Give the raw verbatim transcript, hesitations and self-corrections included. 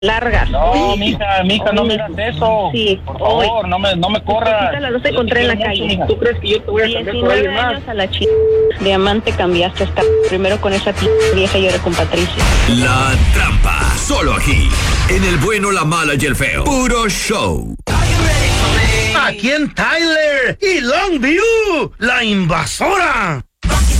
largas. No, mija, mija, no me hagas eso. Sí. Por favor, no me, no me corras. A las dos te encontré en la calle. ¿Tú crees que yo te voy a cambiar por alguien más? años a la chica. Diamante cambiaste hasta primero con esa p vieja y ahora con Patricia. La Trampa, solo aquí, en El Bueno, la Mala y el Feo. Puro show. Aquí en Tyler y Longview, la invasora.